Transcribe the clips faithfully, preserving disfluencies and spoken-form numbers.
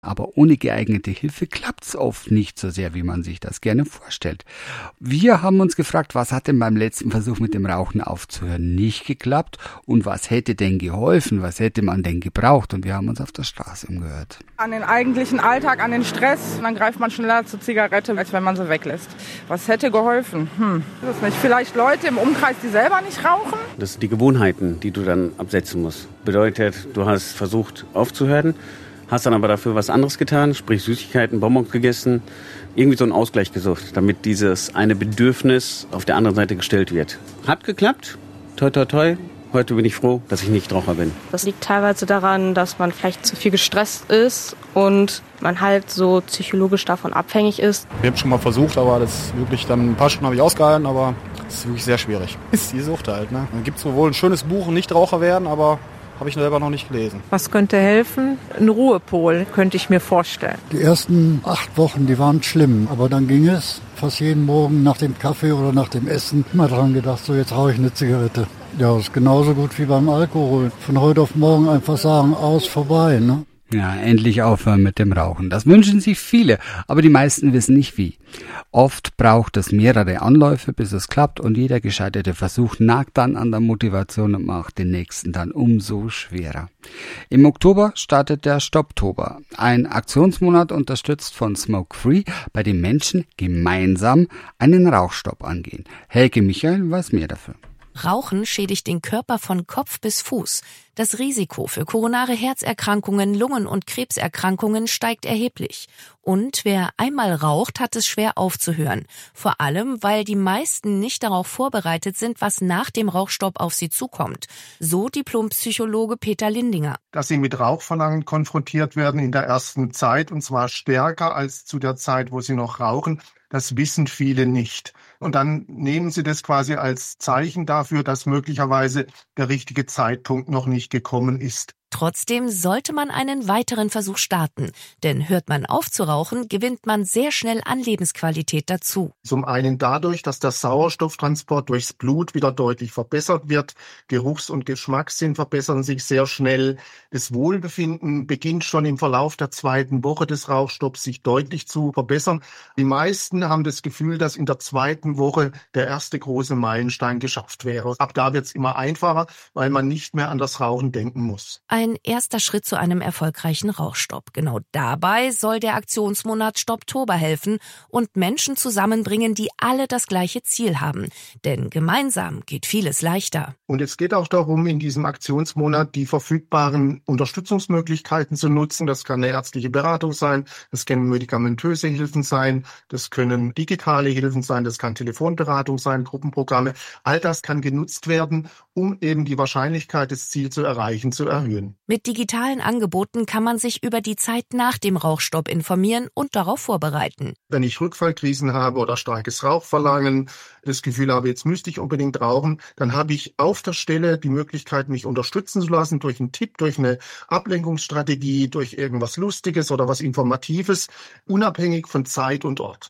Aber ohne geeignete Hilfe klappt's oft nicht so sehr, wie man sich das gerne vorstellt. Wir haben uns gefragt, was hat denn beim letzten Versuch mit dem Rauchen aufzuhören nicht geklappt und was hätte denn geholfen, was hätte man denn gebraucht? Und wir haben uns auf der Straße umgehört. An den eigentlichen Alltag, an den Stress, dann greift man schneller zur Zigarette, als wenn man sie weglässt. Was hätte geholfen? Hm, das ist nicht. Vielleicht Leute im Umkreis, die selber nicht rauchen? Das sind die Gewohnheiten, die du dann absetzen musst. Bedeutet, du hast versucht aufzuhören, hast dann aber dafür was anderes getan, sprich Süßigkeiten, Bonbons gegessen, irgendwie so einen Ausgleich gesucht, damit dieses eine Bedürfnis auf der anderen Seite gestellt wird. Hat geklappt, toi toi toi. Heute bin ich froh, dass ich nicht Raucher bin. Das liegt teilweise daran, dass man vielleicht zu viel gestresst ist und man halt so psychologisch davon abhängig ist. Ich habe schon mal versucht, aber das wirklich dann ein paar Stunden habe ich ausgehalten, aber es ist wirklich sehr schwierig. Ist die Sucht halt, ne? Dann gibt es wohl ein schönes Buch, Nichtraucher werden, aber habe ich selber noch nicht gelesen. Was könnte helfen? Ein Ruhepol, könnte ich mir vorstellen. Die ersten acht Wochen, die waren schlimm, aber dann ging es. Fast jeden Morgen nach dem Kaffee oder nach dem Essen immer dran gedacht, so jetzt rauche ich eine Zigarette. Ja, ist genauso gut wie beim Alkohol. Von heute auf morgen einfach sagen, aus, vorbei, ne? Ja, endlich aufhören mit dem Rauchen. Das wünschen sich viele, aber die meisten wissen nicht wie. Oft braucht es mehrere Anläufe, bis es klappt und jeder gescheiterte Versuch nagt dann an der Motivation und macht den nächsten dann umso schwerer. Im Oktober startet der Stopptober, ein Aktionsmonat unterstützt von Smoke Free, bei dem Menschen gemeinsam einen Rauchstopp angehen. Helge Michael weiß mehr dafür. Rauchen schädigt den Körper von Kopf bis Fuß. Das Risiko für koronare Herzerkrankungen, Lungen- und Krebserkrankungen steigt erheblich. Und wer einmal raucht, hat es schwer aufzuhören. Vor allem, weil die meisten nicht darauf vorbereitet sind, was nach dem Rauchstopp auf sie zukommt. So Diplompsychologe Peter Lindinger. Dass sie mit Rauchverlangen konfrontiert werden in der ersten Zeit, und zwar stärker als zu der Zeit, wo sie noch rauchen, das wissen viele nicht. Und dann nehmen sie das quasi als Zeichen dafür, dass möglicherweise der richtige Zeitpunkt noch nicht gekommen ist. Trotzdem sollte man einen weiteren Versuch starten, denn hört man auf zu rauchen, gewinnt man sehr schnell an Lebensqualität dazu. Zum einen dadurch, dass der Sauerstofftransport durchs Blut wieder deutlich verbessert wird. Geruchs- und Geschmackssinn verbessern sich sehr schnell. Das Wohlbefinden beginnt schon im Verlauf der zweiten Woche des Rauchstopps sich deutlich zu verbessern. Die meisten haben das Gefühl, dass in der zweiten Woche der erste große Meilenstein geschafft wäre. Ab da wird es immer einfacher, weil man nicht mehr an das Rauchen denken muss. Ein erster Schritt zu einem erfolgreichen Rauchstopp. Genau dabei soll der Aktionsmonat Stopptober helfen und Menschen zusammenbringen, die alle das gleiche Ziel haben. Denn gemeinsam geht vieles leichter. Und es geht auch darum, in diesem Aktionsmonat die verfügbaren Unterstützungsmöglichkeiten zu nutzen. Das kann eine ärztliche Beratung sein, das können medikamentöse Hilfen sein, das können digitale Hilfen sein, das kann Telefonberatung sein, Gruppenprogramme. All das kann genutzt werden, um eben die Wahrscheinlichkeit, das Ziel zu erreichen, zu erhöhen. Mit digitalen Angeboten kann man sich über die Zeit nach dem Rauchstopp informieren und darauf vorbereiten. Wenn ich Rückfallkrisen habe oder starkes Rauchverlangen, das Gefühl habe, jetzt müsste ich unbedingt rauchen, dann habe ich auf der Stelle die Möglichkeit, mich unterstützen zu lassen durch einen Tipp, durch eine Ablenkungsstrategie, durch irgendwas Lustiges oder was Informatives, unabhängig von Zeit und Ort.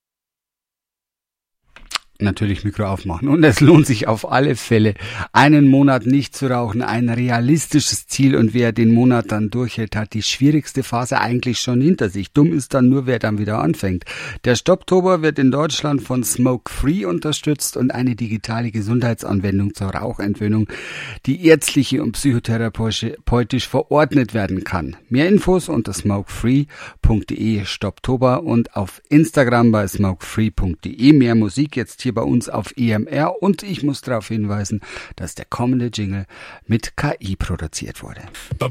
Natürlich Mikro aufmachen. Und es lohnt sich auf alle Fälle, einen Monat nicht zu rauchen, ein realistisches Ziel. Und wer den Monat dann durchhält, hat die schwierigste Phase eigentlich schon hinter sich. Dumm ist dann nur, wer dann wieder anfängt. Der Stopptober wird in Deutschland von Smoke Free unterstützt und eine digitale Gesundheitsanwendung zur Rauchentwöhnung, die ärztliche und psychotherapeutisch verordnet werden kann. Mehr Infos unter smokefree punkt de Stopptober und auf Instagram bei smokefree punkt de. Mehr Musik jetzt hier bei uns auf E M R und ich muss darauf hinweisen, dass der kommende Jingle mit K I produziert wurde.